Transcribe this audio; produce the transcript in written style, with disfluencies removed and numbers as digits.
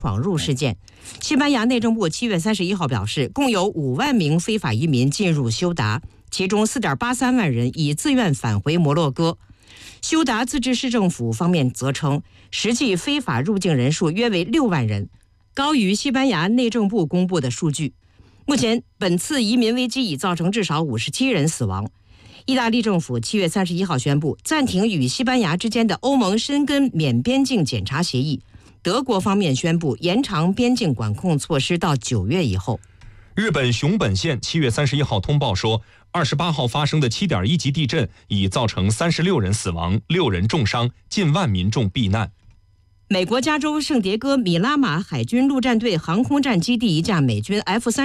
闯入事件。西班牙内政部7月31号表示，共有5万名非法移民进入休达，其中4.83万人已自愿返回摩洛哥。休达自治市政府方面则称，实际非法入境人数约为6万人，高于西班牙内政部公布的数据。目前，本次移民危机已造成至少57人死亡。意大利政府7月31号宣布暂停与西班牙之间的欧盟申根免边境检查协议。德国方面宣布延长边境管控措施到9月以后。 日本熊本县7月31号通报说，28号发生的7.1级地震已造成36人死亡，6人重伤，近万民众避难。 美国加州圣迭戈米拉马海军陆战队航空战基地一架美军F-35